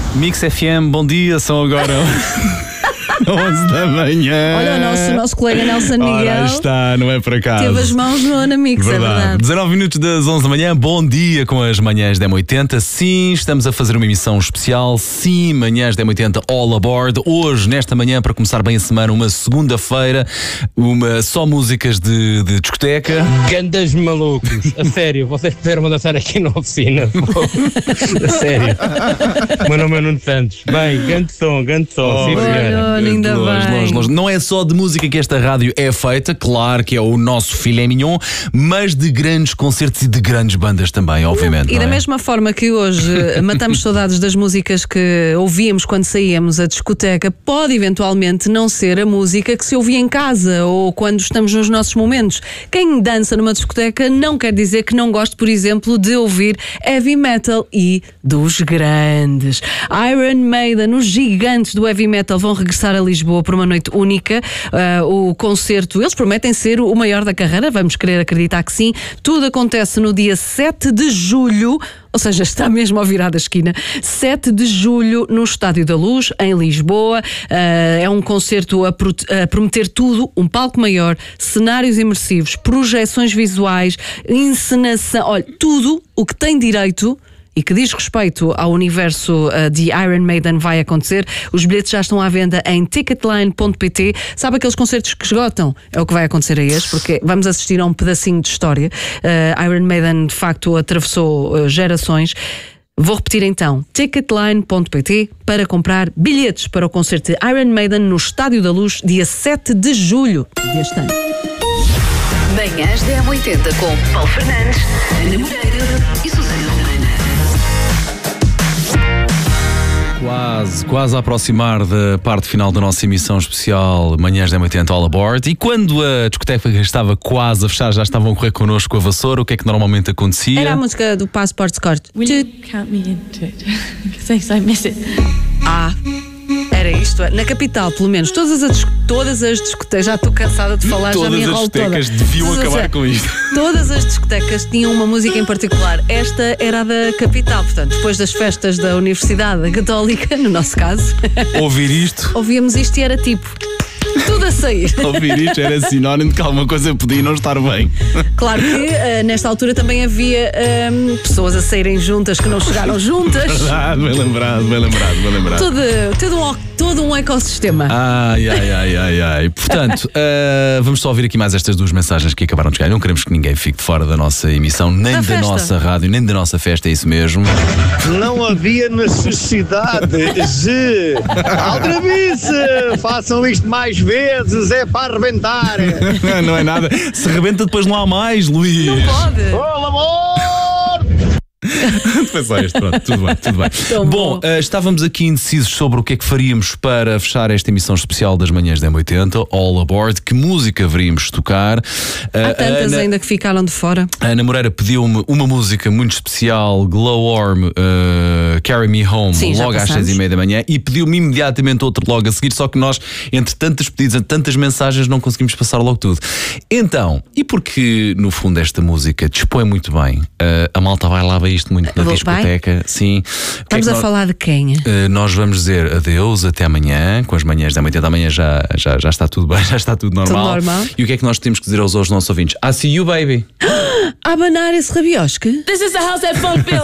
Mix FM, bom dia, são agora 11 da manhã. Olha, o nosso colega Nelson Miguel. Ora, está, não é por acaso. Teve as mãos na Mix, é verdade. 19 minutos das 11 da manhã, bom dia com as manhãs da M80. Sim, estamos a fazer uma emissão especial. Sim, manhãs da M80 all aboard. Hoje, nesta manhã, para começar bem a semana, uma segunda-feira, só músicas de discoteca. Gandas malucos, a sério, vocês puderam dançar aqui na oficina. A sério. O meu nome é Nuno Santos. Bem, grande som, sim, senhora. Ainda bem. Longe. Não é só de música que esta rádio é feita, claro que é o nosso filé mignon, mas de grandes concertos e de grandes bandas também, obviamente. E da mesma forma que hoje matamos saudades das músicas que ouvíamos quando saíamos à discoteca, pode eventualmente não ser a música que se ouvia em casa ou quando estamos nos nossos momentos. Quem dança numa discoteca não quer dizer que não goste, por exemplo, de ouvir heavy metal e dos grandes. Iron Maiden, os gigantes do heavy metal, vão regressar a Lisboa por uma noite única. O concerto, eles prometem ser o maior da carreira, vamos querer acreditar que sim. Tudo acontece no dia 7 de julho, ou seja, está mesmo ao virar da esquina. 7 de julho no Estádio da Luz, em Lisboa. É um concerto a prometer tudo, um palco maior, cenários imersivos, projeções visuais, encenação, olha, tudo o que tem direito e que diz respeito ao universo de Iron Maiden vai acontecer. Os bilhetes já estão à venda em ticketline.pt. Sabe aqueles concertos que esgotam? É o que vai acontecer a este, porque vamos assistir a um pedacinho de história. Iron Maiden, de facto, atravessou gerações. Vou repetir então, ticketline.pt para comprar bilhetes para o concerto de Iron Maiden no Estádio da Luz, dia 7 de julho deste ano. Manhãs da M80 com Paulo Fernandes, Ana Moreira e Susana Romana. Quase a aproximar da parte final da nossa emissão especial Manhãs da M80 all aboard. E quando a discoteca estava quase a fechar, já estavam a correr connosco com a vassoura, o que é que normalmente acontecia? Era a música do Passport Score. Will you count me into it? Because I miss it. Era isto. Na capital, pelo menos, todas as discotecas, já estou cansada de falar, já me enrolo toda. Todas as discotecas deviam acabar com isto. Todas as discotecas tinham uma música em particular. Esta era a da capital, portanto, depois das festas da Universidade Católica, no nosso caso. Ouvir isto? Ouvíamos isto e era tipo... tudo a sair. Ouvir isto era sinónimo de que alguma coisa podia não estar bem. Claro que nesta altura também havia pessoas a saírem juntas que não chegaram juntas. Verdade, bem lembrado. Todo um ecossistema. Ai. Portanto, vamos só ouvir aqui mais estas duas mensagens que acabaram de chegar. Não queremos que ninguém fique de fora da nossa emissão, nem da nossa rádio, nem da nossa festa, é isso mesmo. Não havia necessidade de aldrabice, façam isto mais vezes, é para arrebentar. Não é nada, se rebenta depois não há mais, Luís. Não pode. Oh, amor! Foi só isto, pronto, tudo bem. Bom, estávamos aqui indecisos sobre o que é que faríamos para fechar esta emissão especial das manhãs da M80, all aboard, que música haveríamos tocar. Há tantas ainda que ficaram de fora. A Ana Moreira pediu-me uma música muito especial, Glowworm, Carry Me Home, sim, logo às 6:30 da manhã, e pediu-me imediatamente outra logo a seguir, só que nós, entre tantos pedidos, tantas mensagens, não conseguimos passar logo tudo. Então, e porque no fundo esta música dispõe muito bem, a malta vai lá ver isto muito na discoteca. Sim. Estamos a falar de quem? Nós vamos dizer adeus, até amanhã, com as manhãs da manhã. Da manhã já está tudo bem, já está tudo normal. E o que é que nós temos que dizer aos nossos ouvintes? I see you, baby. Abanar esse rabiosque. This is the house at Phone Bill.